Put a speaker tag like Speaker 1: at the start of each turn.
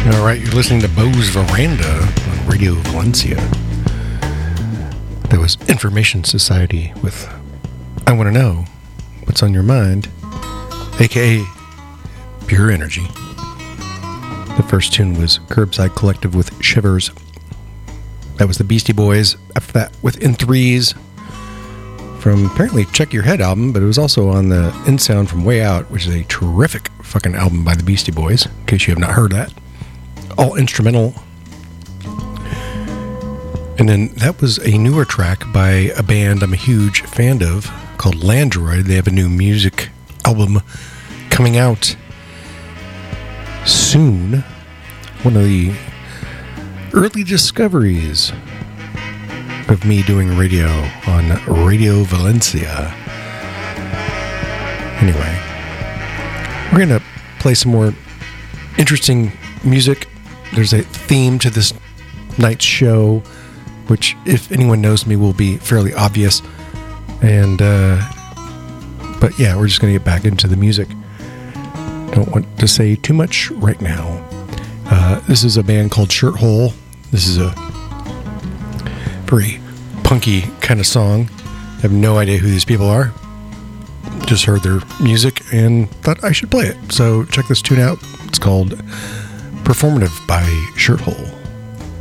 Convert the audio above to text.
Speaker 1: All right, you're listening to Bo's Veranda on Radio Valencia. There was Information Society with I Want to Know What's on Your Mind, aka Pure Energy. The first tune was Curbside Collective with Shivers. That was the Beastie Boys. After that, with In Threes from apparently Check Your Head album, but it was also on the In Sound from Way Out, which is a terrific fucking album by the Beastie Boys, in case you have not heard that. All instrumental. And then that was a newer track by a band I'm a huge fan of called Landroid. They have a new music album coming out soon. One of the early discoveries of me doing radio on Radio Valencia. Anyway, we're going to play some more interesting music. There's a theme to this night's show, which, if anyone knows me, will be fairly obvious. And, but yeah, we're just going to get back into the music. Don't want to say too much right now. This is a band called Shirthole. This is a very punky kind of song. I have no idea who these people are. Just heard their music and thought I should play it. So check this tune out. It's called Performative by Shirthole.